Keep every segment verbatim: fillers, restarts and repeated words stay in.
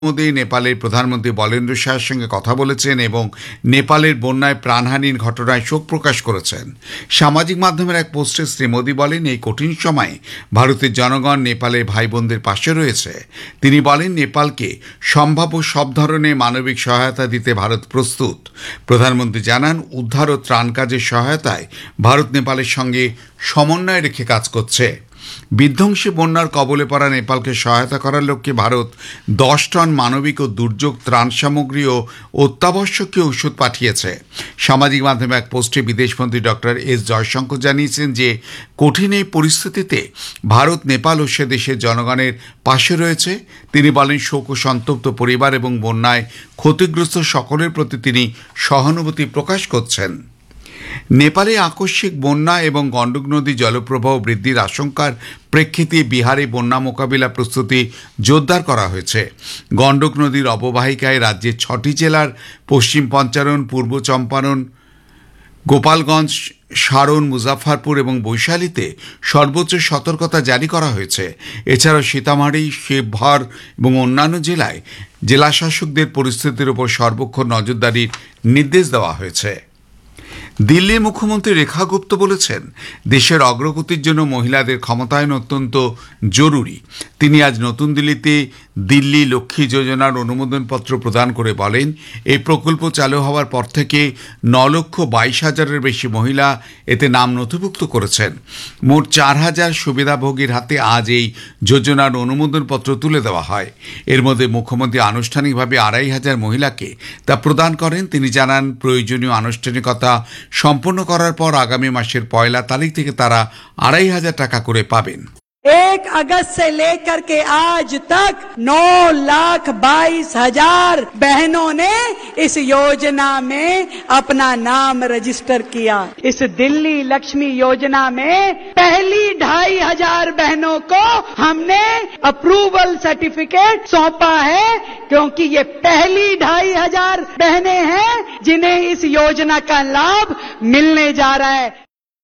মোদী নেপালের প্রধানমন্ত্রী বলেন্দ্র শাহের সঙ্গে কথা বলেছেন এবং নেপালের বন্যায় প্রাণহানির ঘটনায় শোক প্রকাশ করেছেন। সামাজিক মাধ্যমের এক পোস্টে শ্রী মোদী বলেন, এই কঠিন সময়ে ভারতের জনগণ নেপালের ভাই বোনদের পাশে রয়েছে। তিনি বলেন, নেপালকে সম্ভাব্য সব ধরনের মানবিক সহায়তা দিতে ভারত প্রস্তুত। প্রধানমন্ত্রী জানান, উদ্ধার ও ত্রাণ কাজের সহায়তায় ভারত নেপালের সঙ্গে সমন্বয় রেখে কাজ করছে। বিধ্বংসী বন্যার কবলে পড়া নেপালকে সহায়তা করার লক্ষ্যে ভারত দশ টন মানবিক ও দুর্যোগ ত্রাণ সামগ্রী ও অত্যাবশ্যকীয় ওষুধ পাঠিয়েছে। সামাজিক মাধ্যমে এক পোস্টে বিদেশমন্ত্রী ডক্টর এস জয়শঙ্কর জানিয়েছেন যে কঠিন এই পরিস্থিতিতে ভারত নেপাল ও সে দেশের জনগণের পাশে রয়েছে। তিনি বলেন, শোক ও সন্তপ্ত পরিবার এবং বন্যায় ক্ষতিগ্রস্ত সকলের প্রতি তিনি সহানুভূতি প্রকাশ করছেন। নেপালে আকস্মিক বন্যা এবং গণ্ডক নদী জলপ্রবাহ বৃদ্ধির আশঙ্কার প্রেক্ষিতে বিহারে বন্যা মোকাবিলা প্রস্তুতি জোরদার করা হয়েছে। গণ্ডক নদীর অববাহিকায় রাজ্যের ছটি জেলার পশ্চিম পঞ্চানন, পূর্ব চম্পারণ, গোপালগঞ্জ, সারন, মুজাফফরপুর এবং বৈশালীতে সর্বোচ্চ সতর্কতা জারি করা হয়েছে। এছাড়াও সীতামাঢ়ি, শিবহর এবং অন্যান্য জেলায় জেলাশাসকদের পরিস্থিতির উপর সর্বক্ষণ নজরদারির নির্দেশ দেওয়া হয়েছে। দিল্লির মুখ্যমন্ত্রী রেখা গুপ্ত বলেছেন, দেশের অগ্রগতির জন্য মহিলাদের ক্ষমতায়ন অত্যন্ত জরুরি। তিনি আজ নতুন দিল্লিতে দিল্লি লক্ষ্মী যোজনার অনুমোদনপত্র প্রদান করে বলেন, এই প্রকল্প চালু হওয়ার পর থেকে ন লক্ষ বাইশ হাজারের বেশি মহিলা এতে নাম নথিভুক্ত করেছেন। মোট চার হাজার সুবিধাভোগীর হাতে আজ এই যোজনার অনুমোদনপত্র তুলে দেওয়া হয়। এর মধ্যে মুখ্যমন্ত্রী আনুষ্ঠানিকভাবে আড়াই হাজার মহিলাকে তা প্রদান করেন। তিনি জানান, প্রয়োজনীয় আনুষ্ঠানিকতা সম্পন্ন করার পর আগামী মাসের পয়লা তারিখ থেকে তারা আড়াই হাজার টাকা করে পাবেন। एक अगस्त से लेकर के आज तक नौ लाख बाईस हजार बहनों ने इस योजना में अपना नाम रजिस्टर किया। इस दिल्ली लक्ष्मी योजना में पहली ढाई हजार बहनों को हमने अप्रूवल सर्टिफिकेट सौंपा है, क्योंकि ये पहली ढाई हजार बहनें हैं जिन्हें इस योजना का लाभ मिलने जा रहा है।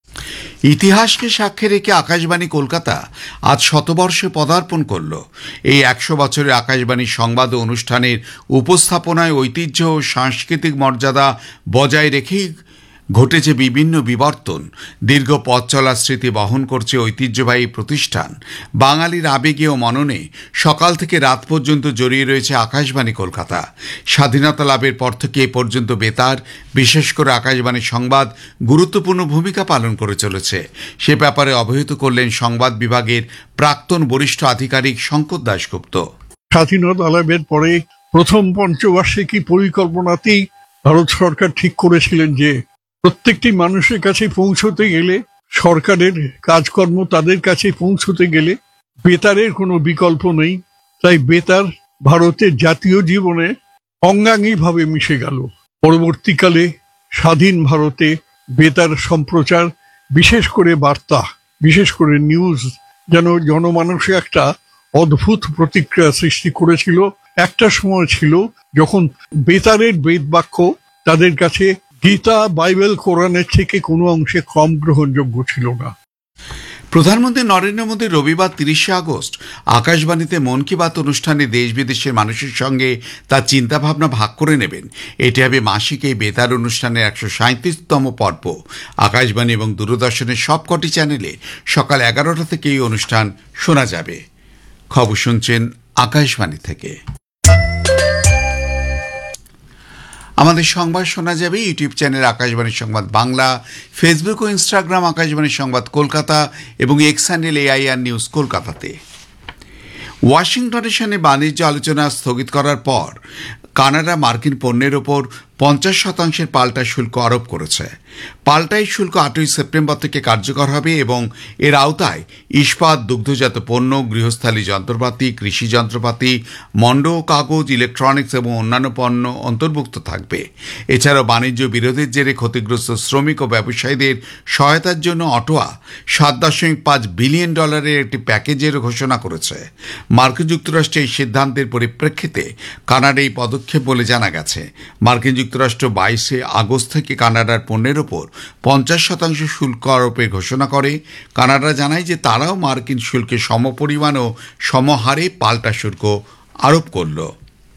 ইতিহাসকে সাক্ষী রেখে আকাশবাণী কলকাতা আজ শতবর্ষে পদার্পণ করল। এই একশো বছরের আকাশবাণী সংবাদ ও অনুষ্ঠানের উপস্থাপনায় ঐতিহ্য ও সাংস্কৃতিক মর্যাদা বজায় রেখেই ঘটেছে বিভিন্ন বিবর্তন। দীর্ঘ পথ চলা স্মৃতি বহন করছে ঐতিহ্যবাহী প্রতিষ্ঠান। বাঙালির আবেগে ও মননে সকাল থেকে রাত পর্যন্ত জড়িয়ে রয়েছে আকাশবাণী কলকাতা। স্বাধীনতা লাভের পর থেকে এ পর্যন্ত বেতার, বিশেষ করে আকাশবাণী সংবাদ গুরুত্বপূর্ণ ভূমিকা পালন করে চলেছে। সে ব্যাপারে অবহিত করলেন সংবাদ বিভাগের প্রাক্তন বরিষ্ঠ আধিকারিক শঙ্কর দাশগুপ্ত। স্বাধীনতা লাভের পরে প্রথম পঞ্চবার্ষিকী পরিকল্পনাতেই ভারত সরকার ঠিক করেছিলেন যে প্রত্যেকটি মানুষের কাছে পৌঁছতে গেলে, সরকারের কাজকর্ম তাদের কাছে পৌঁছতে গেলে বেতারের কোনো বিকল্প নেই। তাই বেতার ভারতের জাতীয় জীবনে অঙ্গাঙ্গিভাবে মিশে গেল। পরবর্তীকালে স্বাধীন ভারতে বেতার সম্প্রচার, বিশেষ করে বার্তা, বিশেষ করে নিউজ, যেন জনমানসে একটা অদ্ভুত প্রতিক্রিয়া সৃষ্টি করেছিল। একটা সময় ছিল যখন বেতারের বেদবাক্য তাদের কাছে গীতা, বাইবেল, কোরআনের থেকে কোনো অংশে কম গ্রহণযোগ্য ছিল না। প্রধানমন্ত্রী নরেন্দ্র মোদী রবিবার তিরিশে আগস্ট আকাশবাণীতে মন কি বাত অনুষ্ঠানে দেশ বিদেশের মানুষের সঙ্গে তার চিন্তাভাবনা ভাগ করে নেবেন। এটি হবে মাসিক এই বেতার অনুষ্ঠানের একশো সাঁত্রিশতম পর্ব। আকাশবাণী এবং দূরদর্শনের সবকটি চ্যানেলে সকাল এগারোটা থেকে এই অনুষ্ঠান শোনা যাবে। খবর শুনছেন আকাশবাণী থেকে। আমাদের সংবাদ শোনা যাবে ইউটিউব চ্যানেল আকাশবাণী সংবাদ বাংলা, ফেসবুক ও ইনস্টাগ্রাম আকাশবাণী সংবাদ কলকাতা এবং এক্স হ্যান্ডেল এআইআর নিউজ কলকাতাতে। ওয়াশিংটনের সঙ্গে বাণিজ্য আলোচনা স্থগিত করার পর কানাডা মার্কিন পণ্যের ওপর পঞ্চাশ শতাংশের পাল্টা শুল্ক আরোপ করেছে। পাল্টা এই শুল্ক আটই সেপ্টেম্বর থেকে কার্যকর হবে এবং এর আওতায় ইস্পাত, দুগ্ধজাত পণ্য, গৃহস্থালী যন্ত্রপাতি, কৃষি যন্ত্রপাতি, মণ্ড ও কাগজ, ইলেকট্রনিক্স এবং অন্যান্য পণ্য অন্তর্ভুক্ত থাকবে। এছাড়াও বাণিজ্য বিরোধের জেরে ক্ষতিগ্রস্ত শ্রমিক ও ব্যবসায়ীদের সহায়তার জন্য অটোয়া সাত দশমিক পাঁচ বিলিয়ন ডলারের একটি প্যাকেজের ঘোষণা করেছে। মার্কিন যুক্তরাষ্ট্রের এই সিদ্ধান্তের পরিপ্রেক্ষিতে কানাডা এই পদক্ষেপ বলে জানা গেছে। মার্কিন যুক্তরাষ্ট্র বাইশে আগস্ট থেকে কানাডার পণ্যের ওপর পঞ্চাশ শতাংশ শুল্ক আরোপের ঘোষণা করে। কানাডা জানায় যে তারাও মার্কিন শুল্কের সমপরিমাণ ও সমহারে পাল্টা শুল্ক আরোপ করল।